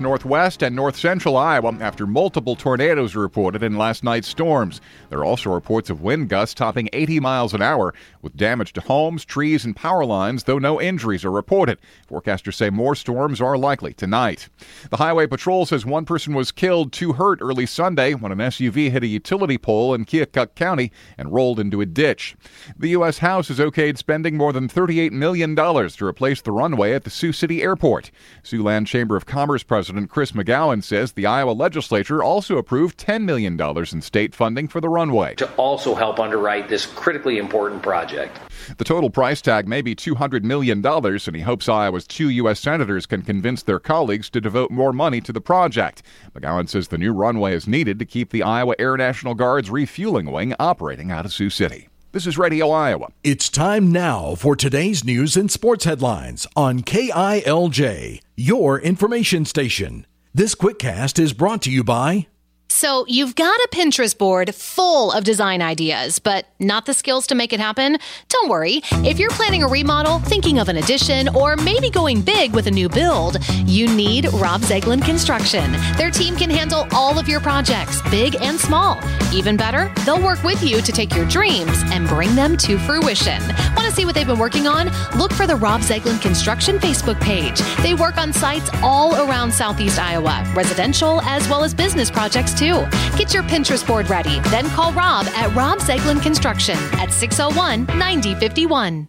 Northwest and north central Iowa after multiple tornadoes were reported in last night's storms. There are also reports of wind gusts topping 80 miles an hour with damage to homes, trees, and power lines, though no injuries are reported. Forecasters say more storms are likely tonight. The Highway Patrol says one person was killed, 2 hurt early Sunday when an SUV hit a utility pole in Keokuk County and rolled into a ditch. The U.S. House has okayed spending more than $38 million to replace the runway at the Sioux City Airport. Siouxland Chamber of Commerce President Chris McGowan says the Iowa legislature also approved $10 million in state funding for the runway to also help underwrite this critically important project. The total price tag may be $200 million, and he hopes Iowa's 2 U.S. senators can convince their colleagues to devote more money to the project. McGowan says the new runway is needed to keep the Iowa Air National Guard's refueling wing operating out of Sioux City. This is Radio Iowa. It's time now for today's news and sports headlines on KILJ, your information station. This QuickCast is brought to you by... So you've got a Pinterest board full of design ideas, but not the skills to make it happen? Don't worry. If you're planning a remodel, thinking of an addition, or maybe going big with a new build, you need Rob Zeglin Construction. Their team can handle all of your projects, big and small. Even better, they'll work with you to take your dreams and bring them to fruition. Want to see what they've been working on? Look for the Rob Zeglin Construction Facebook page. They work on sites all around Southeast Iowa, residential as well as business projects too. Get your Pinterest board ready, then call Rob at Rob Zeglin Construction at 601-9051.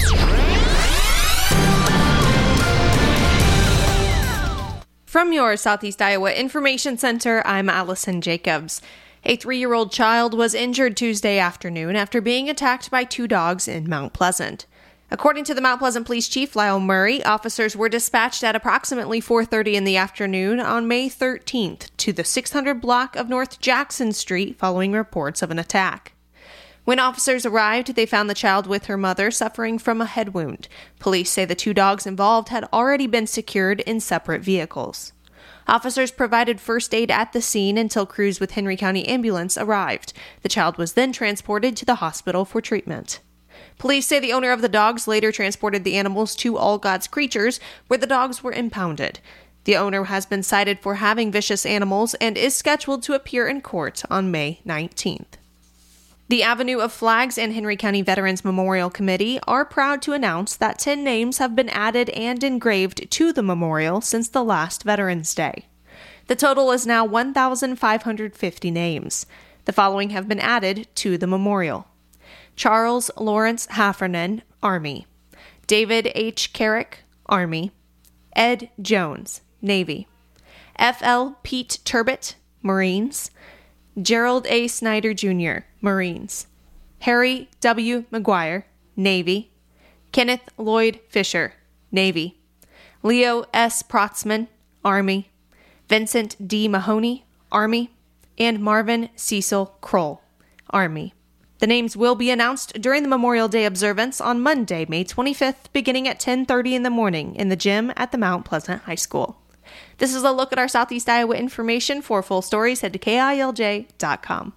From your Southeast Iowa Information Center, I'm Allison Jacobs. A 3-year-old child was injured Tuesday afternoon after being attacked by 2 dogs in Mount Pleasant. According to the Mount Pleasant Police Chief, Lyle Murray, officers were dispatched at approximately 4:30 in the afternoon on May 13th to the 600 block of North Jackson Street following reports of an attack. When officers arrived, they found the child with her mother suffering from a head wound. Police say the 2 dogs involved had already been secured in separate vehicles. Officers provided first aid at the scene until crews with Henry County Ambulance arrived. The child was then transported to the hospital for treatment. Police say the owner of the dogs later transported the animals to All God's Creatures, where the dogs were impounded. The owner has been cited for having vicious animals and is scheduled to appear in court on May 19th. The Avenue of Flags and Henry County Veterans Memorial Committee are proud to announce that 10 names have been added and engraved to the memorial since the last Veterans Day. The total is now 1,550 names. The following have been added to the memorial: Charles Lawrence Haffernan, Army; David H. Carrick, Army; Ed Jones, Navy; F.L. Pete Turbot, Marines; Gerald A. Snyder, Jr., Marines; Harry W. McGuire, Navy; Kenneth Lloyd Fisher, Navy; Leo S. Protzman, Army; Vincent D. Mahoney, Army; and Marvin Cecil Kroll, Army. The names will be announced during the Memorial Day observance on Monday, May 25th, beginning at 10:30 in the morning in the gym at the Mount Pleasant High School. This is a look at our Southeast Iowa information. For full stories, head to KILJ.com.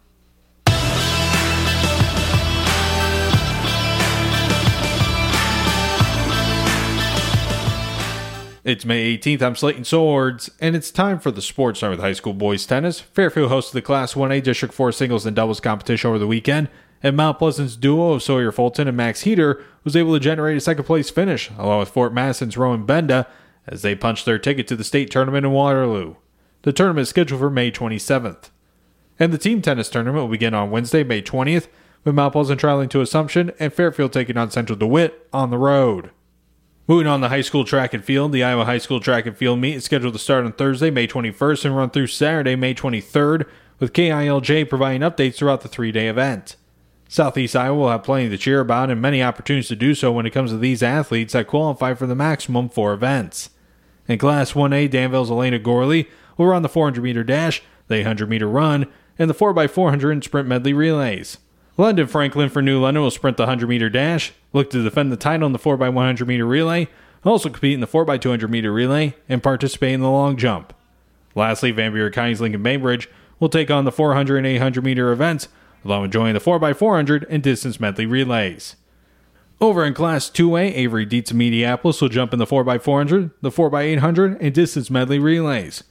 It's May 18th, I'm Slayton Swords, and it's time for the Sports Center with high school boys tennis. Fairfield hosted the Class 1A District 4 singles and doubles competition over the weekend, and Mount Pleasant's duo of Sawyer Fulton and Max Heater was able to generate a second-place finish, along with Fort Madison's Rowan Benda, as they punched their ticket to the state tournament in Waterloo. The tournament is scheduled for May 27th. And the team tennis tournament will begin on Wednesday, May 20th, with Mount Pleasant traveling to Assumption and Fairfield taking on Central DeWitt on the road. Moving on to high school track and field, the Iowa High School Track and Field meet is scheduled to start on Thursday, May 21st and run through Saturday, May 23rd, with KILJ providing updates throughout the 3-day event. Southeast Iowa will have plenty to cheer about and many opportunities to do so when it comes to these athletes that qualify for the maximum 4 events. In Class 1A, Danville's Elena Gorley will run the 400-meter dash, the 800-meter run, and the 4x400 and sprint medley relays. London Franklin for New London will sprint the 100-meter dash, look to defend the title in the 4x100-meter relay, also compete in the 4x200-meter relay, and participate in the long jump. Lastly, Van Buren County's Lincoln Bainbridge will take on the 400 and 800-meter events, along with joining the 4x400 and distance medley relays. Over in Class 2A, Avery Dietz of Mediapolis will jump in the 4x400, the 4x800, and distance medley relays.